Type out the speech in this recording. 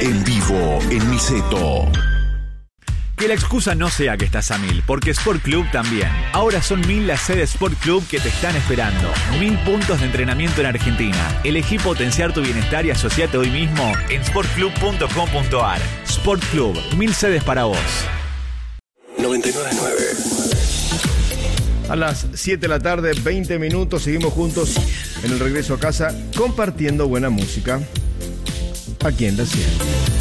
en vivo en Niceto. Que la excusa no sea que estás a 1000, porque Sport Club también. Ahora son 1000 las sedes Sport Club que te están esperando. 1000 puntos de entrenamiento en Argentina. Elegí potenciar tu bienestar y asociate hoy mismo en sportclub.com.ar. Sport Club, 1000 sedes para vos. 99.9. A las 7 de la tarde, 20 minutos, seguimos juntos en el regreso a casa compartiendo buena música aquí en La 100.